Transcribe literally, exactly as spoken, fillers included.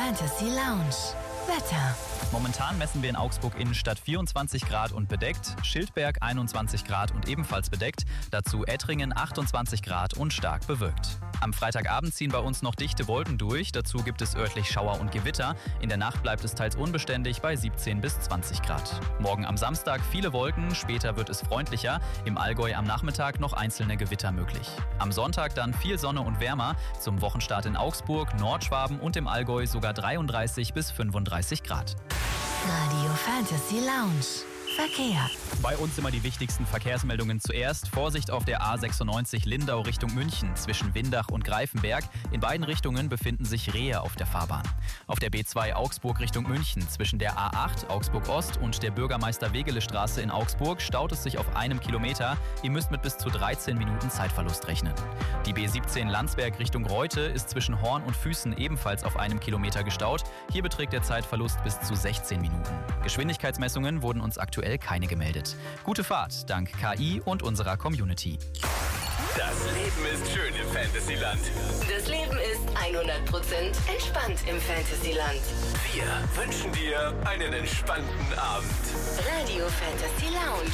Fantasy Lounge. Wetter. Momentan messen wir in Augsburg Innenstadt vierundzwanzig Grad und bedeckt, Schildberg einundzwanzig Grad und ebenfalls bedeckt, dazu Ettringen achtundzwanzig Grad und stark bewölkt. Am Freitagabend ziehen bei uns noch dichte Wolken durch, dazu gibt es örtlich Schauer und Gewitter. In der Nacht bleibt es teils unbeständig bei siebzehn bis zwanzig Grad. Morgen am Samstag viele Wolken, später wird es freundlicher, im Allgäu am Nachmittag noch einzelne Gewitter möglich. Am Sonntag dann viel Sonne und wärmer, zum Wochenstart in Augsburg, Nordschwaben und im Allgäu sogar dreiunddreißig bis fünfunddreißig Grad. Radio Fantasy Lounge. Verkehr. Bei uns immer die wichtigsten Verkehrsmeldungen zuerst. Vorsicht auf der A sechsundneunzig Lindau Richtung München zwischen Windach und Greifenberg. In beiden Richtungen befinden sich Rehe auf der Fahrbahn. Auf der B zwei Augsburg Richtung München zwischen der A acht Augsburg Ost und der Bürgermeister-Wegele-Straße in Augsburg staut es sich auf einem Kilometer. Ihr müsst mit bis zu dreizehn Minuten Zeitverlust rechnen. Die B siebzehn Landsberg Richtung Reute ist zwischen Horn und Füßen ebenfalls auf einem Kilometer gestaut. Hier beträgt der Zeitverlust bis zu sechzehn Minuten. Geschwindigkeitsmessungen wurden uns aktuell keine gemeldet. Gute Fahrt dank K I und unserer Community. Das Leben ist schön im Fantasyland. Das Leben ist hundert Prozent entspannt im Fantasyland. Wir wünschen dir einen entspannten Abend. Radio Fantasy Lounge.